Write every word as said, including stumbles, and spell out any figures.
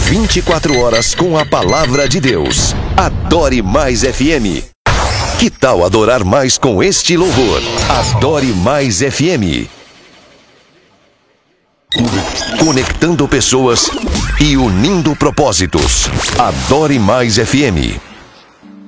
vinte e quatro horas com a Palavra de Deus. Adore Mais F M. Que tal adorar mais com este louvor? Adore Mais F M. Conectando pessoas e unindo propósitos. Adore Mais F M.